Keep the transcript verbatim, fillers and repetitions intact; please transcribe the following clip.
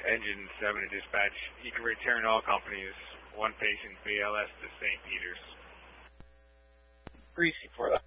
Engine seven to dispatch. You can return all companies. One patient, B L S to Saint Peter's. Greasy for that.